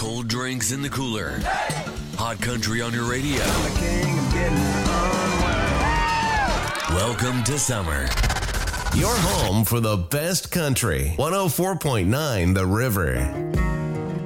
Cold drinks in the cooler. Hot country on your radio. Welcome to summer. Your home for the best country. 104.9 The River.